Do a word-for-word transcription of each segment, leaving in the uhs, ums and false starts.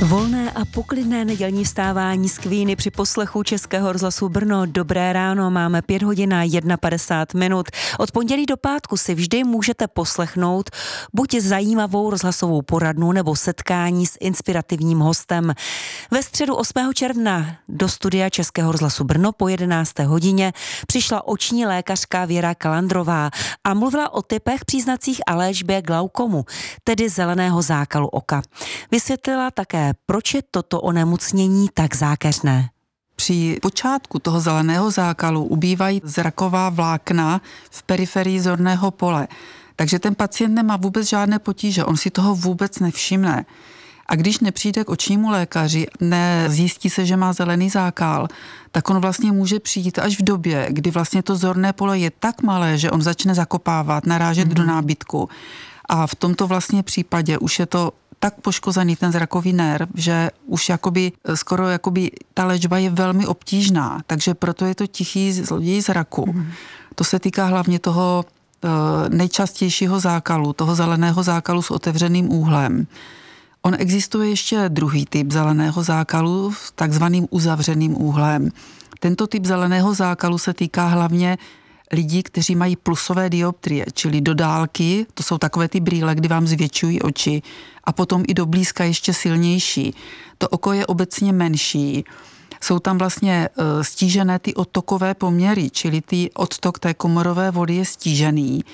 Volné a poklidné nedělní vstávání z Queeny při poslechu Českého rozhlasu Brno. Dobré ráno, máme pět hodin a padesát jedna minut. Od pondělí do pátku si vždy můžete poslechnout buď zajímavou rozhlasovou poradnu nebo setkání s inspirativním hostem. Ve středu osmého června do studia Českého rozhlasu Brno po jedenácté hodině přišla oční lékařka Věra Kalandrová a mluvila o typech, příznacích a léčbě glaukomu, tedy zeleného zákalu oka. Vysvětlila také, proč je toto onemocnění tak zákeřné. Při počátku toho zeleného zákalu ubývají zraková vlákna v periferii zorného pole. Takže ten pacient nemá vůbec žádné potíže, on si toho vůbec nevšimne. A když nepřijde k očnímu lékaři, nezjistí se, že má zelený zákal, tak on vlastně může přijít až v době, kdy vlastně to zorné pole je tak malé, že on začne zakopávat, narážet mm-hmm. do nábytku. A v tomto vlastně případě už je to tak poškozený ten zrakový nerv, že už jakoby, skoro jakoby ta léčba je velmi obtížná, takže proto je to tichý zloděj zraku. Mm. To se týká hlavně toho e, nejčastějšího zákalu, toho zeleného zákalu s otevřeným úhlem. On existuje ještě druhý typ zeleného zákalu s takzvaným uzavřeným úhlem. Tento typ zeleného zákalu se týká hlavně lidí, kteří mají plusové dioptrie, čili do dálky, to jsou takové ty brýle, kdy vám zvětšují oči, a potom i do blízka ještě silnější. To oko je obecně menší. Jsou tam vlastně e, stížené ty odtokové poměry, čili ty odtok té komorové vody je stížený.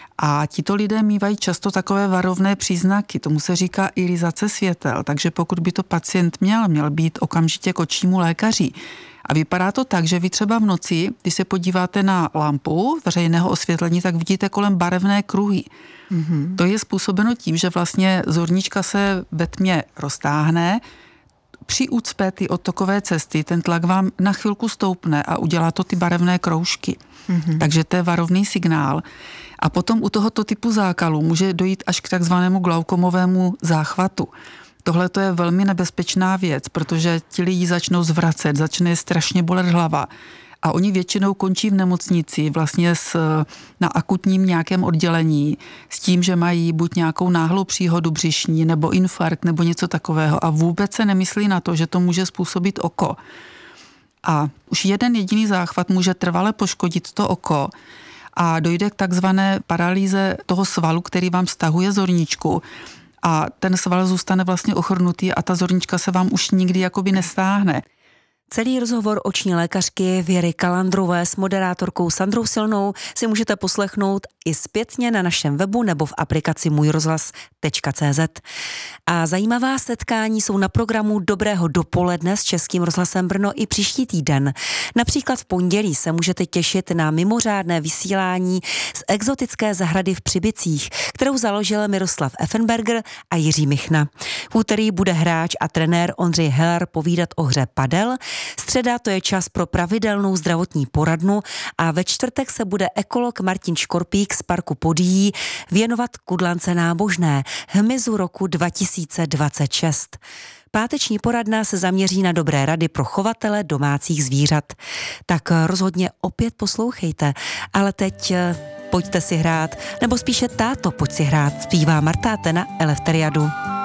A tito lidé mívají často takové varovné příznaky, tomu se říká irizace světel, takže pokud by to pacient měl, měl být okamžitě k očnímu lékaři. A vypadá to tak, že vy třeba v noci, když se podíváte na lampu veřejného osvětlení, tak vidíte kolem barevné kruhy. Mm-hmm. To je způsobeno tím, že vlastně zornička se ve tmě roztáhne, při úcpě ty odtokové cesty ten tlak vám na chvilku stoupne a udělá to ty barevné kroužky. Mm-hmm. Takže to je varovný signál. A potom u tohoto typu zákalu může dojít až k takzvanému glaukomovému záchvatu. Tohle to je velmi nebezpečná věc, protože ti lidi začnou zvracet, začne strašně bolet hlava. A oni většinou končí v nemocnici vlastně s, na akutním nějakém oddělení s tím, že mají buď nějakou náhlou příhodu břišní nebo infarkt nebo něco takového a vůbec se nemyslí na to, že to může způsobit oko. A už jeden jediný záchvat může trvale poškodit to oko a dojde k takzvané paralýze toho svalu, který vám stahuje zorničku. A ten sval zůstane vlastně ochrnutý a ta zornička se vám už nikdy jakoby nestáhne. Celý rozhovor oční lékařky Věry Kalandrové s moderátorkou Sandrou Silnou si můžete poslechnout i zpětně na našem webu nebo v aplikaci můj rozhlas tečka cé zet. A zajímavá setkání jsou na programu Dobrého dopoledne s Českým rozhlasem Brno i příští týden. Například v pondělí se můžete těšit na mimořádné vysílání z exotické zahrady v Přibicích, kterou založil Miroslav Effenberger a Jiří Michna. V úterý bude hráč a trenér Ondřej Heller povídat o hře padel. Středa to je čas pro pravidelnou zdravotní poradnu a ve čtvrtek se bude ekolog Martin Škorpík z parku Podíjí věnovat kudlance nábožné, hmyzu roku dva tisíce dvacet šest. Páteční poradna se zaměří na dobré rady pro chovatele domácích zvířat. Tak rozhodně opět poslouchejte, ale teď pojďte si hrát, nebo spíše táto, pojď si hrát, zpívá Marta Tena Eleftheriadu.